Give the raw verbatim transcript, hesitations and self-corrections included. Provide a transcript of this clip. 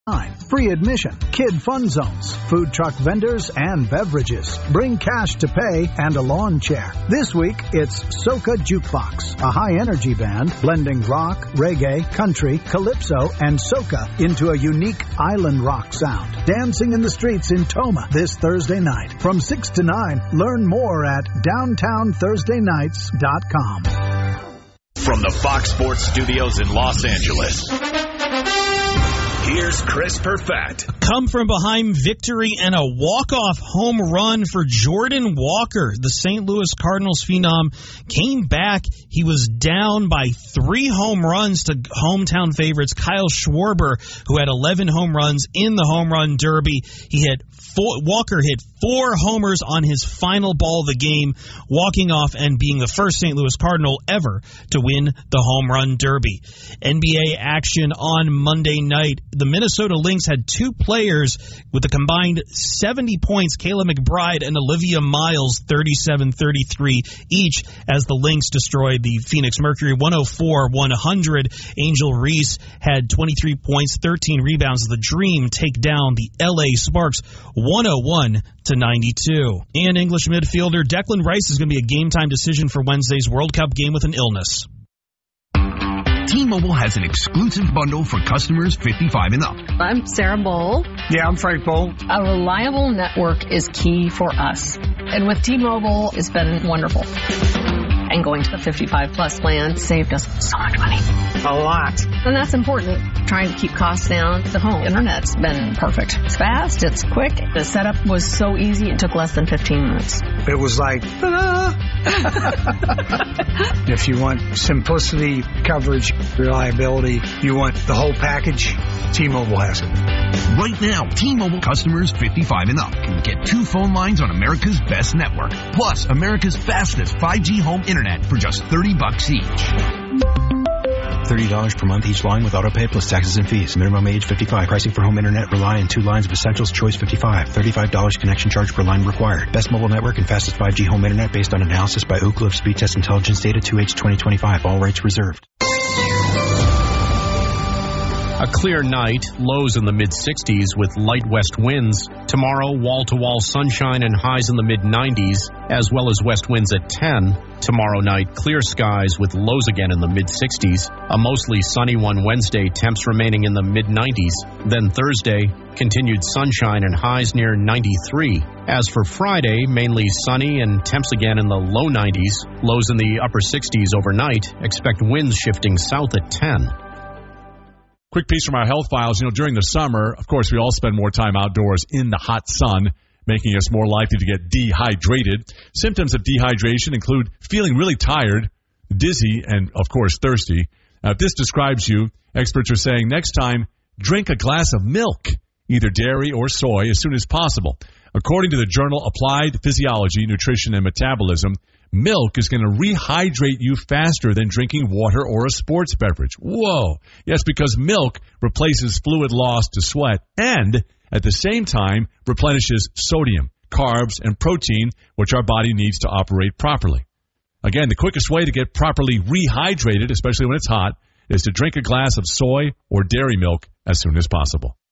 Free admission, kid fun zones, food truck vendors, and beverages. Bring cash to pay and a lawn chair. This week, it's Soca Jukebox, a high-energy band blending rock, reggae, country, calypso, and soca into a unique island rock sound. Dancing in the streets in Toma this Thursday night. From six to nine, learn more at downtown thursday nights dot com. From the Fox Sports Studios in Los Angeles, here's Chris Perfett. Come from behind victory and a walk-off home run for Jordan Walker. The Saint Louis Cardinals phenom came back. He was down by three home runs to hometown favorites Kyle Schwarber, who had eleven home runs in the home run derby. He hit four, Walker hit four homers on his final ball of the game, walking off and being the first Saint Louis Cardinal ever to win the home run derby. N B A action on Monday night. The Minnesota Lynx had two players with a combined seventy points, Kayla McBride and Olivia Miles, thirty-seven thirty-three each, as the Lynx destroyed the Phoenix Mercury one oh four one hundred. Angel Reese had twenty-three points, thirteen rebounds as the Dream take down the L A Sparks one oh one to ninety-two. And English midfielder Declan Rice is going to be a game-time decision for Wednesday's World Cup game with an illness. T-Mobile has an exclusive bundle for customers fifty-five and up. I'm Sarah Bowl. Yeah, I'm Frank Bowl. A reliable network is key for us. And with T-Mobile, it's been wonderful. And going to the fifty-five plus plan saved us so much money. A lot. And that's important. Trying to keep costs down. The home internet's been perfect. It's fast. It's quick. The setup was so easy. It took less than fifteen minutes. It was like, ta-da! If you want simplicity, coverage, reliability, you want the whole package, T-Mobile has it. Right now, T-Mobile customers fifty-five and up can get two phone lines on America's best network, plus America's fastest five G home internet for just thirty bucks each. thirty dollars per month each line with autopay plus taxes and fees. Minimum age fifty-five. Pricing for home internet rely on two lines of Essentials Choice fifty-five. thirty-five dollars connection charge per line required. Best mobile network and fastest five G home internet based on analysis by Ookla of Speed Test Intelligence data two H twenty twenty-five. All rights reserved. A clear night, lows in the mid-sixties with light west winds. Tomorrow, wall-to-wall sunshine and highs in the mid-nineties, as well as west winds at ten. Tomorrow night, clear skies with lows again in the mid-sixties. A mostly sunny one Wednesday, temps remaining in the mid-nineties. Then Thursday, continued sunshine and highs near ninety-three. As for Friday, mainly sunny and temps again in the low nineties. Lows in the upper sixties overnight. Expect winds shifting south at ten. Quick piece from our health files. You know, during the summer, of course, we all spend more time outdoors in the hot sun, making us more likely to get dehydrated. Symptoms of dehydration include feeling really tired, dizzy, and, of course, thirsty. Now, if this describes you, experts are saying next time, drink a glass of milk, either dairy or soy, as soon as possible. According to the journal Applied Physiology, Nutrition, and Metabolism, milk is going to rehydrate you faster than drinking water or a sports beverage. Whoa. Yes, because milk replaces fluid lost to sweat and, at the same time, replenishes sodium, carbs, and protein, which our body needs to operate properly. Again, the quickest way to get properly rehydrated, especially when it's hot, is to drink a glass of soy or dairy milk as soon as possible.